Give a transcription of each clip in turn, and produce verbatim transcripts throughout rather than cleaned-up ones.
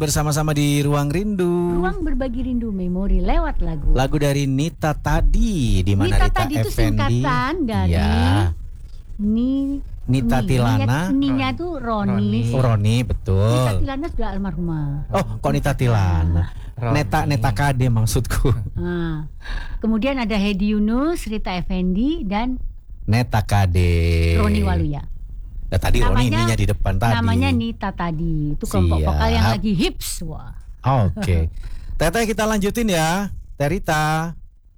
bersama-sama di Ruang Rindu. Ruang berbagi rindu memori lewat lagu. Lagu dari Nita Tadi, di mana Nita Rita Tadi itu Effendi. singkatan dari Ya. Ni Nita Ni, Tilana. Ninya tuh Roni. Oh, Roni, Nita betul. Tilana sudah almarhumah. Oh, kok Nita Tilana? Roni. Neta Neta Kade maksudku. Nah, kemudian ada Hedi Yunus, Rita Effendi, dan Neta Kade. Roni Waluya. Nah, tadi Roni Namanya- ininya di depan tadi. Namanya Nita Tadi. Itu kelompok Siap. vokal yang lagi hips. Wah. Oke. Teteh kita lanjutin ya. Terita.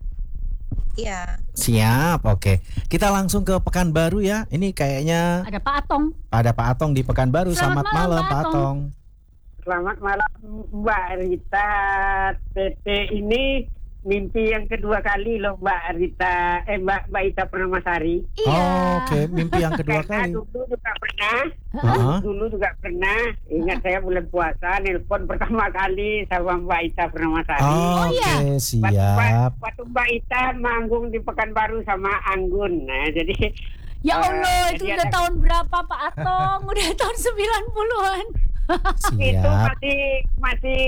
Iya. Siap, oke. Kita langsung ke Pekanbaru ya. Ini kayaknya Ada Pak Atong. ada Pak Atong di Pekanbaru. Selamat Selamat, malam, malam, Pak Pak Atong. Atong. Selamat malam Mbak Rita. Tete ini mimpi yang kedua kali loh Mbak Rita. Eh Mbak Mbak Ita Permasari. Iya. Oh, oke, mimpi yang kedua Karena kali. dulu juga pernah, Heeh. dulu juga pernah. Ingat saya bulan puasa nelpon pertama kali sama Mbak Ita Permasari. Oh, iya. oke, Waktu, siap. waktu Mbak Ita manggung di Pekanbaru sama Anggun. Nah, jadi Ya Eh, Allah, itu jadi udah ada- tahun berapa Pak Atong? Udah tahun sembilan puluhan. itu Siap. masih masih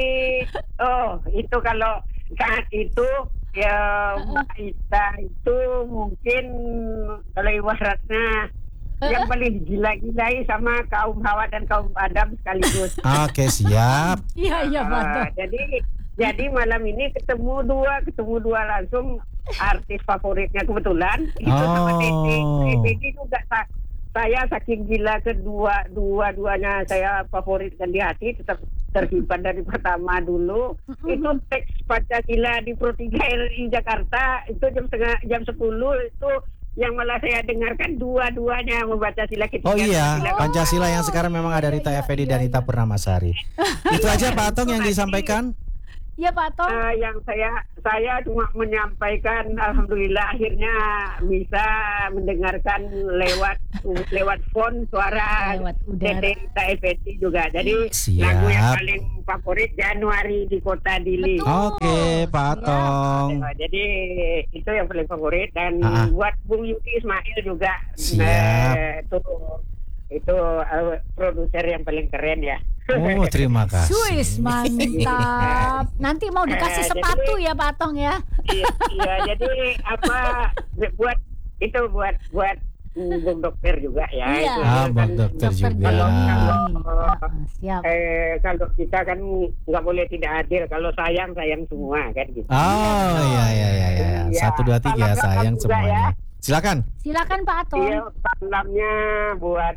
oh itu kalau saat itu ya Mbak Ita itu mungkin kalau ibaratnya yang paling gila-gilai sama kaum Hawa dan kaum Adam sekaligus. Oke, siap. Iya, iya Pak Atong. Ah, jadi jadi malam ini ketemu dua ketemu dua langsung artis favoritnya kebetulan itu sama Tete. Oh. Tete juga sa- saya saking gila kedua dua-duanya saya favoritkan di hati tetap tersimpan dari pertama dulu. Itu teks Pancasila di Pro tiga R I Jakarta itu jam setengah jam sepuluh itu yang malah saya dengarkan dua-duanya membaca sila ketiga. Oh iya, Sila Pancasila yang sekarang memang ada Rita Effendi dan Rita Purnamasari. Itu aja Pak Atong yang disampaikan. Iya Pak Atong. Eh, yang saya saya cuma menyampaikan alhamdulillah akhirnya bisa mendengarkan lewat lewat phone suara Lewat udara. Tete Rita Effendi juga. Jadi Siap. lagu yang paling favorit Januari di Kota Dili. Betul. Oke, Pak Atong. Eh, Jadi itu yang paling favorit dan Ah, ah. buat Bung Yuki Ismail juga. Siap. eh, itu itu eh, produser yang paling keren ya. Oh, terima kasih. Swiss, mantap. Nanti mau dikasih Eh, sepatu jadi- ya Pak Atong ya. Iya, iya, jadi apa buat itu buat buat mm, Bung Dokter juga ya. Iya. Itu Ah, kan Bung Dokter Dokter juga. Kalau, Dini. kalau, Ah, siap. eh, kalau kita kan nggak boleh tidak hadir. Kalau sayang sayang semua kan gitu. Oh, iya iya iya iya. Iya. Satu dua tiga Salam sayang juga semuanya. ya. Silakan. Silakan Pak Atong. Iya, salamnya buat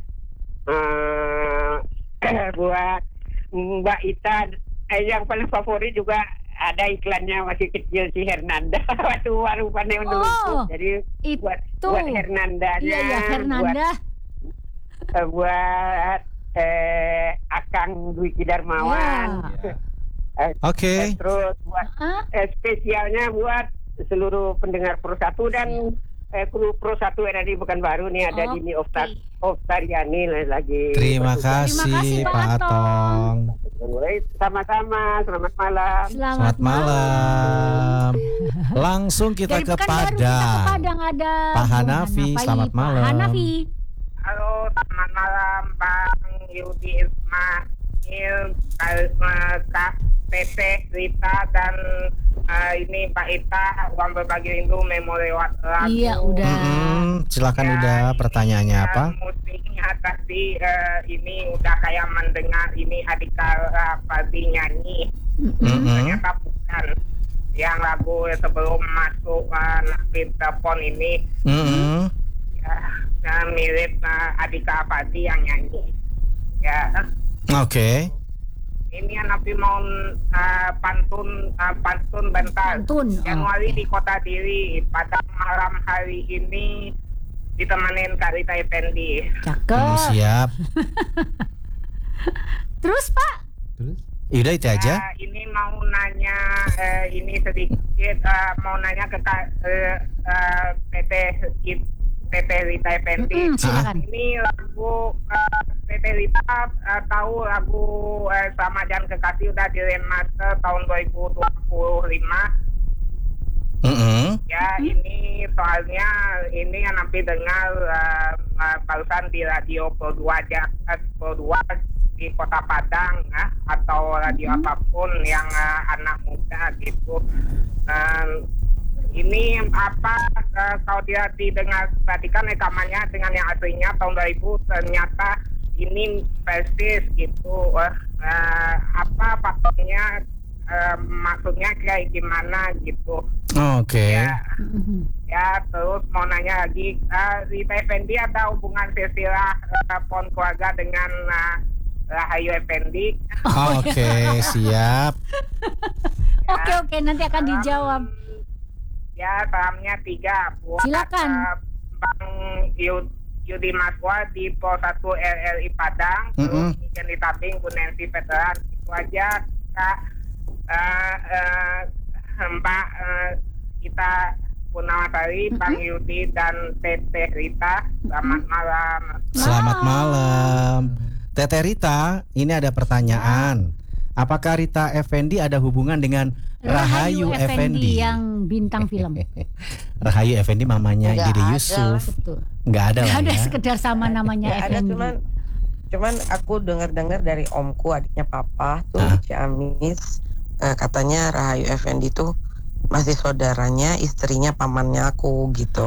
eh, buat Mbak Ita. Eh, yang paling favorit juga ada iklannya masih kecil si Hernanda waktu baru pandai Oh, Jadi itu. buat buat Hernandanya, Iya, iya buat Fernanda. eh, buat eh, Akang Dwiki Darmawan. Iya. Eh, Oke. eh, terus buat Ah, eh, spesialnya buat seluruh pendengar Pro satu dan eh, kru Pro satu yang ada di Pekanbaru nih ada Oke. Dini Oftar Oftariani lagi. Terima bertugas. kasih, kasih, Pak Pak Atong. Sama-sama, selamat malam. Selamat, Selamat malam. Langsung kita Dari ke Pekanbaru kita ke Padang. Padang ada Pak Bung Hanafi, Hanafi. selamat Pak malam. Hanafi. Halo, selamat malam Bang Yudi Ismail, Kak Teteh, Rita dan eh, ini Pak Ita, uang berbagi rindu memori lewat lagu. Iya, udah. Mm-mm, silakan Ya, udah ini, pertanyaannya eh, apa? Musiknya tadi eh, ini udah kayak mendengar ini Adika Padi nyanyi. Mm-mm. Ternyata bukan. Yang lagu sebelum masuk uh, telepon ini Mm-mm. ya, ya mirip uh, Adika Padi yang nyanyi. Ya, Oke. ini Nabi mau uh, pantun uh, pantun bentar. Pantun, Januari oke. di Kota Diri pada malam hari ini ditemanin Kak Rita Effendi. Mm, Cakep. siap. Terus Pak? Terus? Yaudah itu aja. Ya, ini mau nanya eh, ini sedikit eh, mau nanya ke Kak eh, eh, Teteh Teteh Rita Effendi. Mm-mm, silakan. Ini lagu uh, Teteh Rita uh, tahu lagu uh, Sama Jangan Kekasih udah di remaster tahun dua ribu dua puluh lima. Mm-mm. Ya, ini soalnya ini yang nanti dengar uh, uh, barusan di radio Pro dua aja, uh, Pro dua di Kota Padang ya, atau radio apapun yang uh, anak muda gitu. Dan ini apa uh, kalau dia didengar perhatikan rekamannya dengan yang aslinya tahun dua ribu, ternyata ini persis gitu. Uh, uh, apa faktornya, uh, maksudnya kayak gimana gitu. Oke. Ya, ya terus mau nanya lagi, uh, Rita Effendy ada hubungan silsilah uh, pohon keluarga dengan uh, Rahayu Effendy? Oke, siap. Oke oke nanti akan dijawab. Ya, salamnya tiga buat Silakan. uh, Bang Yud, Yudi Maswa di Pol satu R R I Padang, Mm-mm. terus Jenny Tabing, Bu Nancy Veteran. Itu aja Kak. Uh, uh, Mbak uh, kita Purnawasari, Bang Yudi dan Teteh Rita. Selamat malam. Selamat malam. Teteh Rita, ini ada pertanyaan. Apakah Rita Effendy ada hubungan dengan Rahayu Effendy? Yang bintang film. Rahayu Effendy mamanya Nggak Ide ada Yusuf. Betul. Nggak ada Nggak lah ada ya. sekedar sama namanya Nggak ada, Effendy. cuman cuman aku dengar-dengar dari omku, adiknya papa tuh Ah. Ciamis, eh, katanya Rahayu Effendy tuh masih saudaranya istrinya pamannya aku gitu.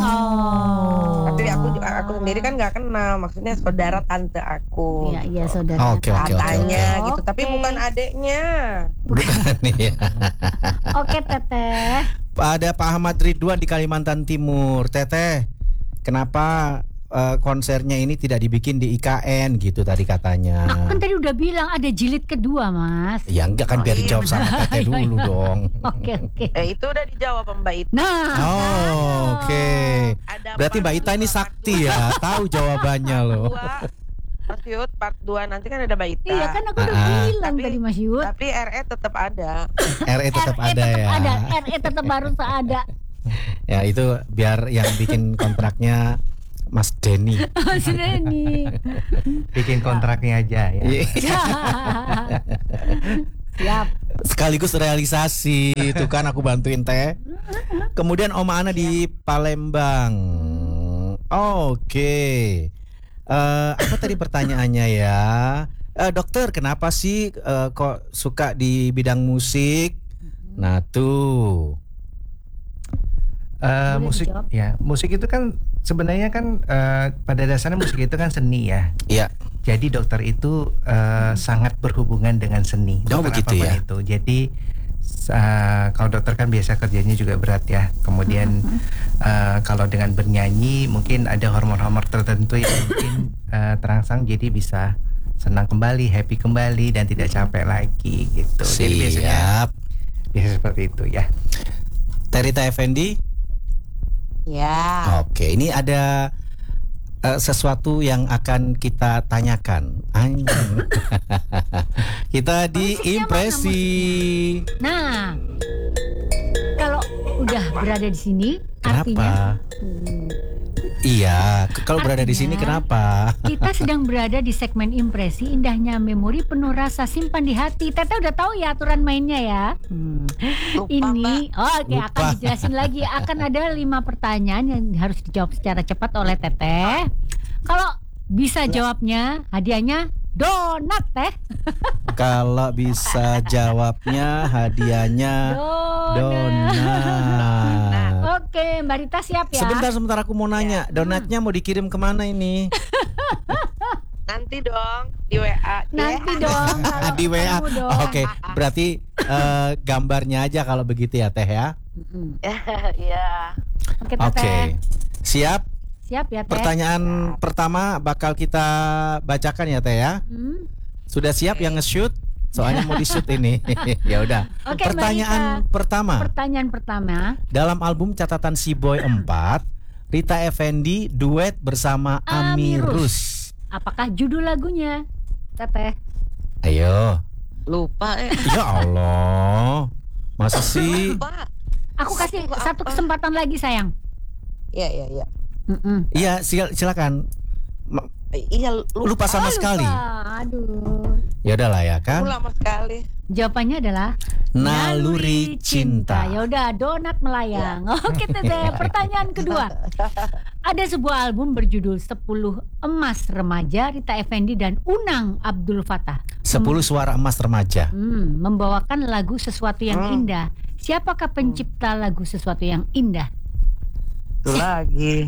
Oh. Tapi aku aku sendiri kan nggak kenal, maksudnya saudara tante aku. Iya iya gitu. saudara. Oke, oke, oke, Katanya oke. gitu, tapi Oke. bukan adeknya. Bukan ya. Oke Teteh. Ada Pak Ahmad Ridwan di Kalimantan Timur. Teteh, kenapa eh, konsernya ini tidak dibikin di I K N gitu tadi katanya? Aku kan tadi udah bilang ada jilid kedua Mas. Ya enggak kan, biar Oh, iya, dijawab sama Teteh dulu dong. Oke oke. Eh itu udah dijawab sama Mbak Ita. Nah. Oh, oke. Ada Berarti part Mbak Ita dua, ini part sakti dua. ya, tahu jawabannya loh. Dua. Mas Yud, part dua nanti kan ada Mbak Ita. Iya kan aku udah Ah, ah. bilang Tapi- tadi Mas Yud. Tapi R E tetap ada. R E tetap R E ada tetap ya. ada, R E tetap harus ada. Ya itu biar yang bikin kontraknya Mas Denny. Mas Denny. Bikin kontraknya aja ya. Siap. Sekaligus realisasi itu kan aku bantuin Teh. Kemudian Oma Ana di Palembang. Oke. Eh, apa tadi pertanyaannya ya? Eh, dokter, kenapa sih eh, kok suka di bidang musik? Nah tuh. Eh, Boleh musik dijawab. ya, musik itu kan sebenarnya kan eh, pada dasarnya musik itu kan seni ya. Iya. Jadi dokter itu eh, sangat berhubungan dengan seni. Oh, Dokter begitu apapun ya. itu. Jadi eh, kalau dokter kan biasa kerjanya juga berat ya. Kemudian eh, kalau dengan bernyanyi mungkin ada hormon-hormon tertentu yang mungkin eh, terangsang, jadi bisa senang kembali, happy kembali dan tidak capek lagi gitu. Jadi biasanya Siap. biasa seperti itu ya. Terita Effendy. Ya. Oke, ini ada eh, sesuatu yang akan kita tanyakan. Anjing. Kita di Musiknya impresi. Nah, kalau udah berada di sini, artinya Kenapa? Iya, ke- kalau berada di sini Artinya- kenapa? kita sedang berada di segmen impresi indahnya memori penuh rasa simpan di hati. Teteh udah tahu ya aturan mainnya ya. Hmm. Lupa, Ini, oh, oke Lupa. akan dijelasin lagi. Akan ada lima pertanyaan yang harus dijawab secara cepat oleh Teteh. Kalau bisa jawabnya, hadiahnya donat Teh. Kalau bisa jawabnya hadiahnya donat. Oke, Mbak Rita siap ya? Sebentar, sebentar aku mau nanya, donatnya mau dikirim kemana ini? Nanti dong di W A. Nanti dong. kalau Di W A. ketemu dong. Oke, berarti eh, gambarnya aja kalau begitu ya Teh ya. Mm-mm. Iya. Oke, Oke, Teteh. siap. Siap ya, Teh. Pertanyaan pertama bakal kita bacakan ya Teh ya. Hmm. Sudah siap yang nge-shoot? Soalnya mau di-shoot ini. Ya udah. Oke, Mbak Pertanyaan pertama. Pertanyaan pertama. Dalam album catatan Si Boy empat, Rita Effendy duet bersama Amirus. Amirus. Apakah judul lagunya, Teteh? Ayo. Lupa eh. Ya Allah. Masa sih? Lupa. Aku kasih Lagu satu apa? kesempatan lagi, sayang. Iya iya iya. Mm-mm. Iya, sil- silakan. Ma- Iya lupa. Lupa sama Oh, sekali. lupa. Aduh. Ya udahlah ya Aku kan. lama sekali. Jawabannya adalah Naluri Cinta. Ya udah, Donat Melayang. Oke Teteh, pertanyaan kedua. Ada sebuah album berjudul sepuluh Emas Remaja, Rita Effendy dan Unang Abdul Fattah. sepuluh Suara Emas Remaja. Hmm, membawakan lagu Sesuatu yang Hmm. Indah. Siapakah pencipta lagu Sesuatu yang Indah? Itu lagi.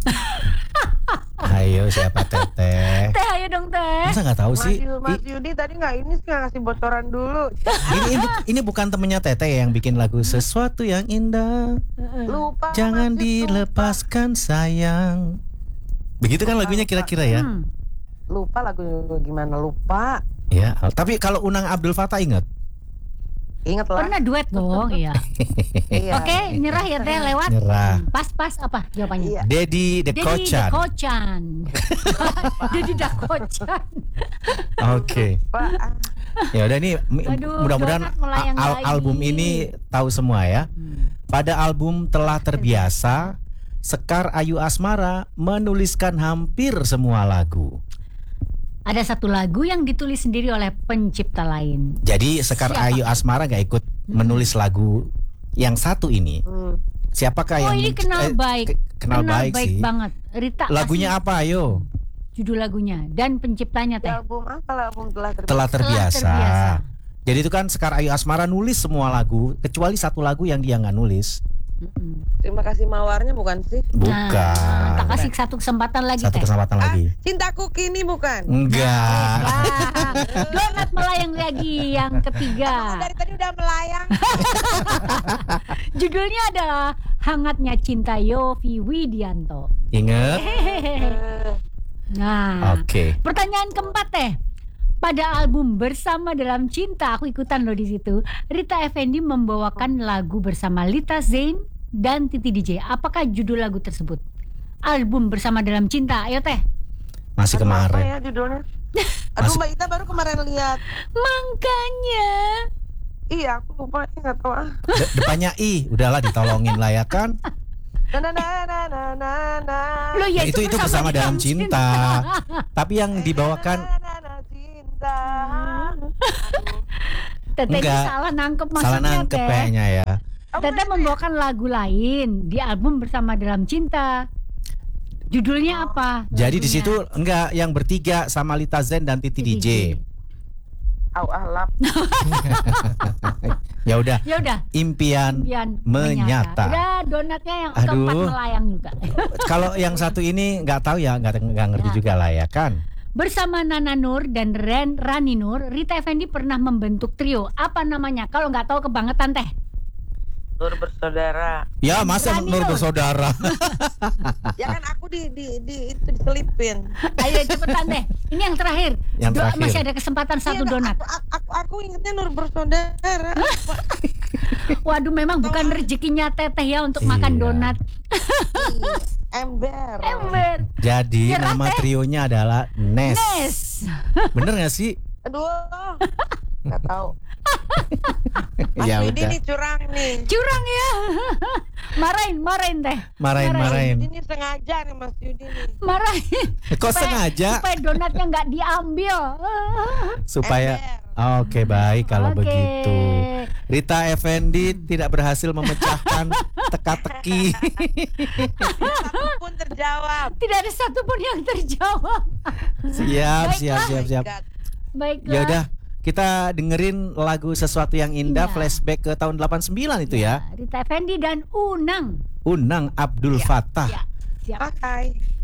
Ayo siapa Teteh? Teh, ayo dong Teh. Masa nggak tahu Mas, sih? Yu- Mas Yudi tadi nggak ini sih nggak ngasih bocoran dulu. Ini, ini ini bukan temennya Teteh yang bikin lagu Sesuatu yang Indah. Lupa. Jangan Mas, itu dilepaskan sayang. Begitu kan lagunya kira-kira ya? Hmm. Lupa, lupa lagu gimana lupa. Ya, tapi kalau Unang Abdul Fattah ingat? Ingat lah. Pernah duet dong, iya. Iya. Oke, nyerah ya Teh, lewat. Nyerah. Pas-pas apa jawabannya? Iya. Dedi Dedi Dekocan. Dekocan. Dedi Dekocan. Oke. Pak, ah, Ya udah nih mi- Aduh, mudah-mudahan Donat melayang al- lagi. album ini tahu semua ya. Hmm. Pada album Telah Terbiasa, Sekar Ayu Asmara menuliskan hampir semua lagu. Ada satu lagu yang ditulis sendiri oleh pencipta lain. Jadi Sekar Siapa? Ayu Asmara gak ikut menulis lagu yang satu ini. hmm. Siapakah Oh yang ini kenal eh, baik, ke- kenal, baik, sih. banget. Rita. Lagunya kasih apa ayo? Judul lagunya dan penciptanya Di Teh. album apa lah, album telah terbiasa. Telah Terbiasa. Terbiasa. Jadi itu kan Sekar Ayu Asmara nulis semua lagu kecuali satu lagu yang dia nggak nulis. Mm-mm. Terima kasih mawarnya bukan sih? Bukan. Nah, tak kasih satu kesempatan lagi Satu Teh. kesempatan lagi. Ah, Cintaku Kini bukan? Enggak. Wah, Donat Melayang lagi yang ketiga. Dari tadi udah melayang. Judulnya adalah Hangatnya Cinta Yovie Widianto. Ingat? Eh, Nah, Oke. pertanyaan keempat Teh. Pada album Bersama Dalam Cinta, aku ikutan loh di situ. Rita Effendy membawakan lagu bersama Lita Zain dan Titi D J. Apakah judul lagu tersebut? Album Bersama Dalam Cinta. Ayo Teh. Masih aduh, apa kemarin. ya judulnya? Aduh Masih- Mbak Ita baru kemarin lihat. Makanya. Iya aku lupa, ini nggak tahu ah. De- depannya I, udahlah ditolongin lah ya kan. Na na na na na na na. Loh ya Nah, itu itu bersama dalam cinta. Tapi yang dibawakan Na, na, na, cinta. Teteh ini Enggak. salah nangkep salah maksudnya nangkep Teh. kayaknya ya. Teteh membawakan lagu lain di album Bersama Dalam Cinta. Judulnya apa? Jadi di lagunya? situ enggak yang bertiga sama Lita Zen dan Titi D J. Au ahlap. Ya udah, Ya udah. impian. Impian Menyata. Udah donatnya yang Aduh. keempat melayang juga. Kalau yang satu ini nggak tahu ya, nggak nggak ngerti Ya. juga lah ya kan. Bersama Nana Nur dan Ren Rani Nur, Rita Effendy pernah membentuk trio. Apa namanya? Kalau nggak tahu kebangetan Teh. Nur bersaudara. Ya masa Rani Nur Nur. bersaudara. Ya kan aku di di di itu diselipin. Ayo cepetan deh. Ini yang terakhir. Yang Do- terakhir. Masih ada kesempatan satu Iya, donat. Aku, aku, aku, aku ingetnya Nur bersaudara. Waduh, memang bukan rezekinya Teteh ya untuk Iya. makan donat. Ih, Ember. Ember. Jadi Nyerah, nama Teh. trionya adalah Nes. Nes. Bener gak sih? Aduh. Nggak tahu. Mas Ya Widi udah. nih curang nih. Curang ya. Marahin, marahin Teh. Marahin marahin. Ini sengaja nih Mas Yudi nih. Marahin. Kok Supaya- sengaja Supaya donatnya nggak diambil. supaya Ember. Oke baik kalau Oke. begitu. Rita Effendy tidak berhasil memecahkan teka-teki. Satu pun terjawab. Tidak ada satupun yang terjawab. Siap, Baiklah. siap, siap, siap. God. Baiklah. Ya udah, kita dengerin lagu Sesuatu yang Indah, Iya. flashback ke tahun delapan puluh sembilan itu ya. Rita Effendy dan Unang. Unang Abdul Ya, Fattah. Ya, siap. Pakai.